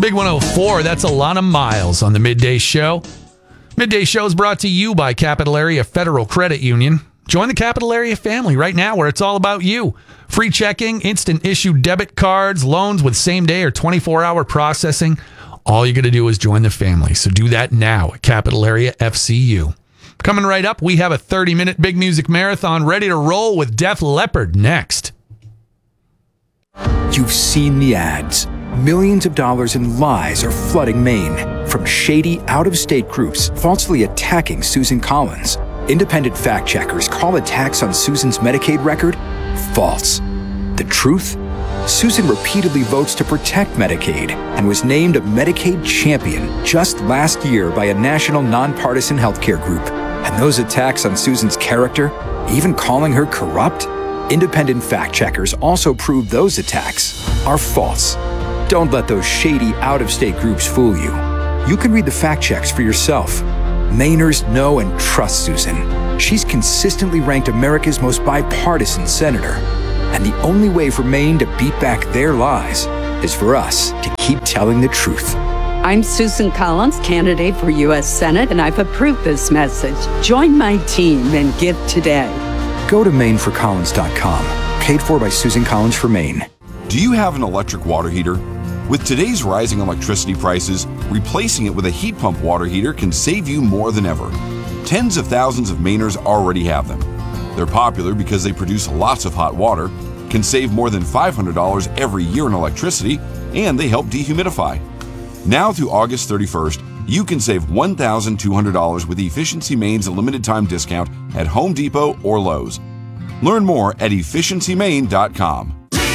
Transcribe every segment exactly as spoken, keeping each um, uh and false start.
Big one oh four, that's Alana Miles on the Midday Show. Midday Show is brought to you by Capital Area Federal Credit Union. Join the Capital Area family right now where it's all about you. Free checking, instant issue debit cards, loans with same-day or twenty-four hour processing. All you got to do is join the family. So do that now at Capital Area F C U. Coming right up, we have a thirty minute Big Music Marathon ready to roll with Def Leppard next. You've seen the ads. Millions of dollars in lies are flooding Maine from shady, out-of-state groups falsely attacking Susan Collins. Independent fact-checkers call attacks on Susan's Medicaid record false. The truth? Susan repeatedly votes to protect Medicaid and was named a Medicaid champion just last year by a national nonpartisan healthcare group. And those attacks on Susan's character, even calling her corrupt? Independent fact-checkers also prove those attacks are false. Don't let those shady, out-of-state groups fool you. You can read the fact checks for yourself. Mainers know and trust Susan. She's consistently ranked America's most bipartisan senator. And the only way for Maine to beat back their lies is for us to keep telling the truth. I'm Susan Collins, candidate for U S Senate, and I've approved this message. Join my team and give today. Go to Maine for Collins dot com. Paid for by Susan Collins for Maine. Do you have an electric water heater? With today's rising electricity prices, replacing it with a heat pump water heater can save you more than ever. Tens of thousands of Mainers already have them. They're popular because they produce lots of hot water, can save more than five hundred dollars every year in electricity, and they help dehumidify. Now through August thirty-first, you can save one thousand two hundred dollars with Efficiency Maine's limited time discount at Home Depot or Lowe's. Learn more at efficiency maine dot com.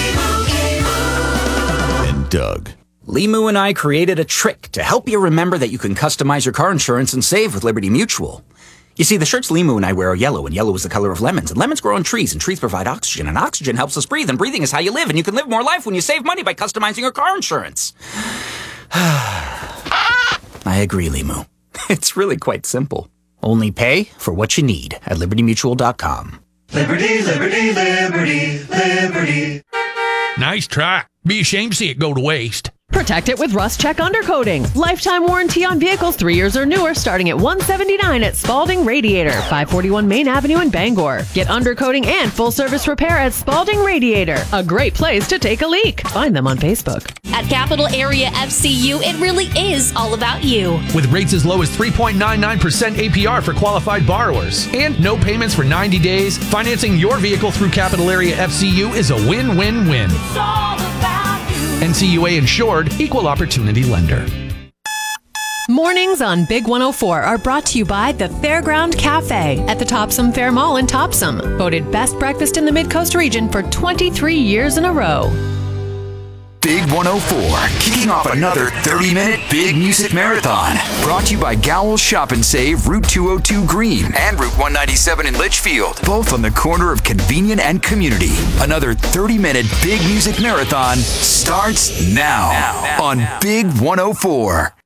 Doug. Limu and I created a trick to help you remember that you can customize your car insurance and save with Liberty Mutual. You see, the shirts Limu and I wear are yellow, and yellow is the color of lemons, and lemons grow on trees, and trees provide oxygen, and oxygen helps us breathe, and breathing is how you live, and you can live more life when you save money by customizing your car insurance. I agree, Limu. It's really quite simple. Only pay for what you need at liberty mutual dot com. Liberty, liberty, liberty, liberty. Nice try. Be ashamed to see it go to waste. Protect it with Rust Check Undercoating. Lifetime warranty on vehicles three years or newer starting at one hundred seventy-nine dollars at Spalding Radiator, five forty-one Main Avenue in Bangor. Get undercoating and full service repair at Spalding Radiator. A great place to take a leak. Find them on Facebook. At Capital Area F C U, it really is all about you. With rates as low as three point nine nine percent A P R for qualified borrowers and no payments for ninety days, financing your vehicle through Capital Area F C U is a win-win-win. It's all about you. N C U A insured, equal opportunity lender. Mornings on Big one oh four are brought to you by the Fairground Cafe at the Topsom Fair Mall in Topsom. Voted best breakfast in the Mid-Coast region for twenty-three years in a row. Big one oh four, kicking off another thirty minute Big Music Marathon. Brought to you by Gowell's Shop and Save, Route two oh two Green and Route one ninety-seven in Litchfield. Both on the corner of Convenient and Community. Another thirty minute Big Music Marathon starts now, now, now on now. Big one oh four.